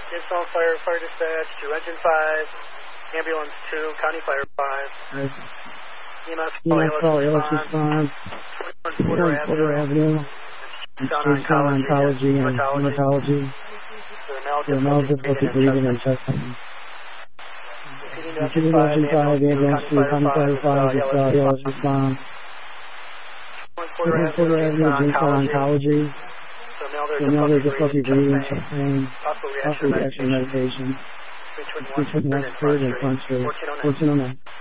Install Fire, Fire Dispatch to Engine 5, Ambulance 2, County Fire 5. EMS call, ALS response. 21 Porter Avenue. Chase Oncology and Hematology. There are now difficulty breathing and chest pain. Engine 5, Ambulance 2, County Fire 5, ALS response. 21 Porter Avenue, Chase Oncology. So now there's difficulty breathing, chest pain, possible reaction medication. Between West 3rd and Front Street, 1409.